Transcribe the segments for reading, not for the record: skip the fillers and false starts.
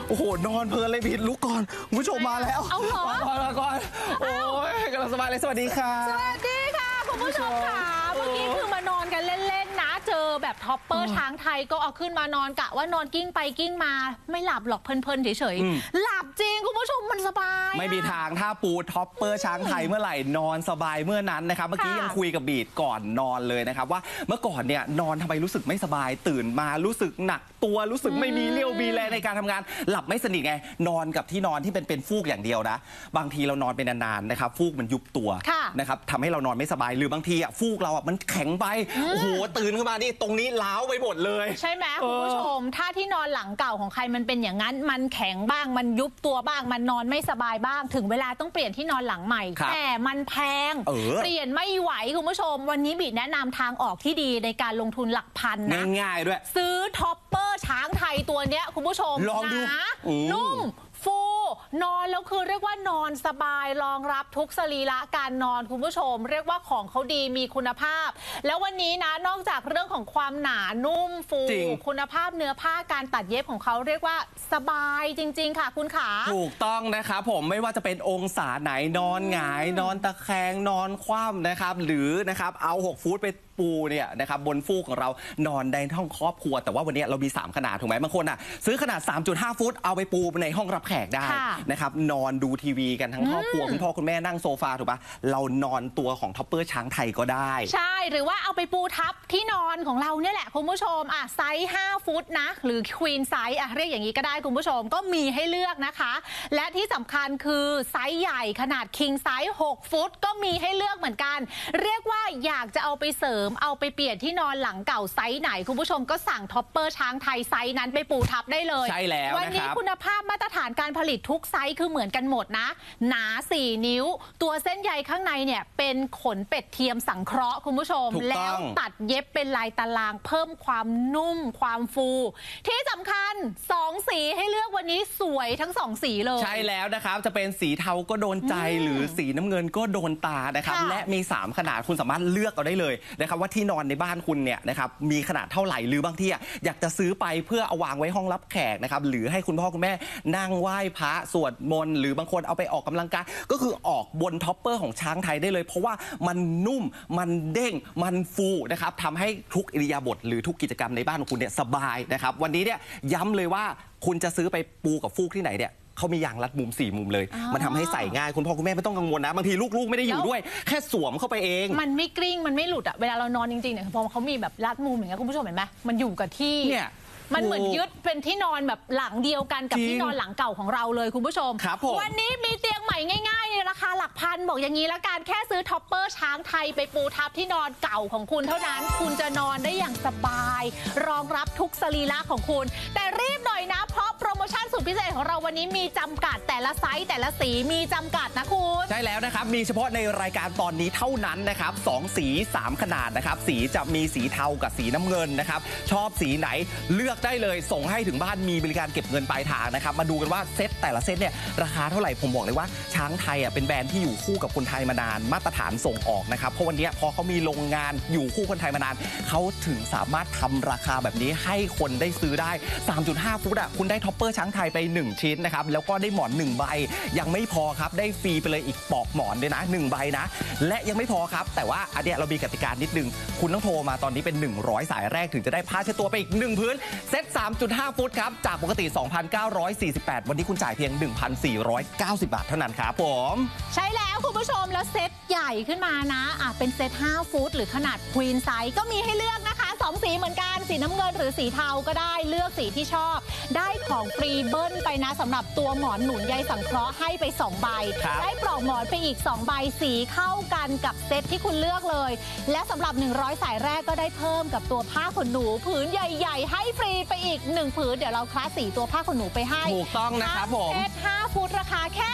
โอ้โหนอนเพลินเลยผิดลุกก่อนคุณผู้ชมมาแล้วเอาเหรอก่อนโอ้ยกำลังสบายเลยสวัสดีค่ะสวัสดีค่ะคุณผู้ชมค่ะเมื่อกี้เพิ่งมานอนกันเล่นๆนะเจอแบบท็อปเปอร์ช้างไทยก็เอาขึ้นมานอนกะว่านอนกิ้งไปกิ้งมาไม่หลับหรอกเพลินๆเฉยๆหลับจริงคุณผู้ชมมันสบายไม่มีทางถ้าปูท็อปเปอร์ช้างไทยเมื่อไหร่นอนสบายเมื่อนั้นนะครับเมื่อกี้ยังคุยกับบีดก่อนนอนเลยนะครับว่าเมื่อก่อนเนี่ยนอนทำไมรู้สึกไม่สบายตื่นมารู้สึกหนักตัวรู้สึกไม่มีเรี่ยวมีแรงในการทำงานหลับไม่สนิทไงนอนกับที่นอนที่เป็นฟูกอย่างเดียวนะบางทีเรานอนไปนานๆนะครับฟูกมันยุบตัวนะครับทำให้เรานอนไม่สบายหรือบางทีอ่ะฟูกเราอ่ะมันแข็งไปโอ้โหตื่นขึ้นมานี่ตรงนี้ล้าวไปหมดเลยใช่ไหมคุณผู้ชมถ้าที่นอนหลังเก่าของใครมันเป็นอย่างนั้นมันแข็งบ้างมันยุบตัวบ้างมันนอนไม่สบายบ้างถึงเวลาต้องเปลี่ยนที่นอนหลังใหม่แต่มันแพงเปลี่ยนไม่ไหวคุณผู้ชมวันนี้บีแนะนำทางออกที่ดีในการลงทุนหลักพันนะง่ายๆด้วยซื้อท็อปเปอร์ช้างไทยตัวเนี้ยคุณผู้ชมลองดูนุ่มฟูนอนแล้วคือเรียกว่านอนสบายรองรับทุกสรีระการนอนคุณผู้ชมเรียกว่าของเขาดีมีคุณภาพแล้ววันนี้นะนอกจากเรื่องของความหนานุ่มฟูคุณภาพเนื้อผ้าการตัดเย็บของเขาเรียกว่าสบายจริงๆค่ะคุณขาถูกต้องนะครับผมไม่ว่าจะเป็นองศาไหนนอนหงายนอนตะแคงนอนคว่ำนะครับหรือนะครับเอา6ฟุตไปปูเนี่ยนะครับบนฟูกของเรานอนในห้องครอบครัวแต่ว่าวันนี้เรามี3ขนาดถูกไหมบางคนอ่ะซื้อขนาด 3.5 ฟุตเอาไปปูในห้องรับแขกได้นะครับนอนดูทีวีกันทั้งครอบครัวคุณพ่อคุณแม่นั่งโซฟาถูกปะเรานอนตัวของท็อปเปอร์ช้างไทยก็ได้ใช่หรือว่าเอาไปปูทับที่นอนของเราเนี่ยแหละคุณผู้ชมอ่ะไซส์5ฟุตนะหรือควีนไซส์อ่ะเรียกอย่างนี้ก็ได้คุณผู้ชมก็มีให้เลือกนะคะและที่สำคัญคือไซส์ใหญ่ขนาดคิงไซส์6ฟุตก็มีให้เลือกเหมือนกันเรียกว่าอยากจะเอาไปเสริมเอาไปเปลี่ยนที่นอนหลังเก่าไซส์ไหนคุณผู้ชมก็สั่งท็อปเปอร์ช้างไทยไซส์นั้นไปปูทับได้เลยใช่แล้ววันนี้คุณภาพมาตรฐานการผลิตทุกไซส์คือเหมือนกันหมดนะหนา4นิ้วตัวเส้นใยข้างในเนี่ยเป็นขนเป็ดเทียมสังเคราะห์คุณผู้ชมแล้วตัดเย็บเป็นลายตารางเพิ่มความนุ่มความฟูที่สำคัญ2สีให้เลือกวันนี้สวยทั้ง2สีเลยใช่แล้วนะครับจะเป็นสีเทาก็โดนใจหรือสีน้ำเงินก็โดนตานะครับและมี3ขนาดคุณสามารถเลือกเอาได้เลยนะครับว่าที่นอนในบ้านคุณเนี่ยนะครับมีขนาดเท่าไหร่หรือบางทีอยากจะซื้อไปเพื่อเอาวางไว้ห้องรับแขกนะครับหรือให้คุณพ่อคุณแม่นั่งไหว้พระสวดมนต์หรือบางคนเอาไปออกกำลังกายก็คือออกบนท็อปเปอร์ของช้างไทยได้เลยเพราะว่ามันนุ่มมันเด้งมันฟูนะครับทำให้ทุกอิริยาบถหรือทุกกิจกรรมในบ้านของคุณเนี่ยสบายนะครับวันนี้เนี่ยย้ำเลยว่าคุณจะซื้อไปปูกับฟูกที่ไหนเนี่ยเขามียางรัดมุม4มุมเลยมันทำให้ใส่ง่ายคุณพ่อคุณแม่ไม่ต้องกังวลนะบางทีลูกๆไม่ได้อยู่ด้วยแค่สวมเข้าไปเองมันไม่กริ้งมันไม่หลุดอะเวลาเรานอนจริงๆเนี่ยพอเขามีแบบรัดมุมอย่างเงี้ยคุณผู้ชมเห็นไหมมันอยู่กับที่เนี่ยมันเหมือนยึดเป็นที่นอนแบบหลังเดียวกันกับที่นอนหลังเก่าของเราเลยคุณผู้ชมวันนี้มีเตียงใหม่ง่ายๆในราคาหลักพันบอกอย่างนี้ละกันแค่ซื้อท็อปเปอร์ช้างไทยไปปูทับที่นอนเก่าของคุณเท่านั้นคุณจะนอนได้อย่างสบายรองรับทุกสรีระของคุณแต่รีบหน่อยนะเพราะโปรโมชั่นสุดพิเศษของเราวันนี้มีจำกัดแต่ละไซส์แต่ละสีมีจำกัดนะคุณใช่แล้วนะครับมีเฉพาะในรายการตอนนี้เท่านั้นนะครับ2สี3ขนาดนะครับสีจะมีสีเทากับสีน้ำเงินนะครับชอบสีไหนเลือกได้เลยส่งให้ถึงบ้านมีบริการเก็บเงินปลายทางนะครับมาดูกันว่าเซตแต่ละเซตเนี่ยราคาเท่าไหร่ผมบอกเลยว่าช้างไทยเป็นแบรนด์ที่อยู่คู่กับคนไทยมานานมาตรฐานส่งออกนะครับเพราะวันนี้พอเขามีโรงงานอยู่คู่คนไทยมานานเขาถึงสามารถทำราคาแบบนี้ให้คนได้ซื้อได้ 3.5 ฟุตคุณได้ท็อปเปอร์ช้างไทยไป1ชิ้นนะครับแล้วก็ได้หมอน1ใบยังไม่พอครับได้ฟรีไปเลยอีกปลอกหมอนด้วยนะ1ใบนะและยังไม่พอครับแต่ว่าอันเนี้ยเรามีกติกานิดนึงคุณต้องโทรมาตอนนี้เป็น100สายแรกถึงจะได้ผ้าเช็ดตัวไปอีก1พื้นเซต3.5 ฟุตครับจากปกติ 2,948 วันนี้คุณจ่ายเพียง 1,490 บาทเท่านั้นครับผมใช่แล้วคุณผู้ชมแล้วเซตใหญ่ขึ้นมานะเป็นเซต5ฟุตหรือขนาดควีนไซส์ก็มีให้เลือกนะคะ2สีเหมือนกันสีน้ำเงินหรือสีเทาก็ได้เลือกสีที่ชอบได้ของฟรีเบิ้ลไปนะสำหรับตัวหมอนหนุนใยสังเคราะห์ให้ไป2ใบได้ปลอกหมอนไปอีก2ใบสีเข้ากันกับเซตที่คุณเลือกเลยและสำหรับ100สายแรกก็ได้เพิ่มกับตัวผ้าขนหนูผืนใหญ่ๆให้ฟรีไปอีก1ผืนเดี๋ยวเราคลาสสีตัวผ้าขนหนูไปให้ถูกต้องนะครับผมเซต5ฟุตราคาแค่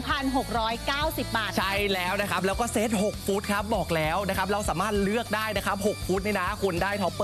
1,690 บาทใช่แล้วนะครับแล้วก็เซต6ฟุตครับบอกแล้วนะครับเราสามารถเลือกได้นะครับ6ฟุตนี่นะคุณได้ท็อปเปอร์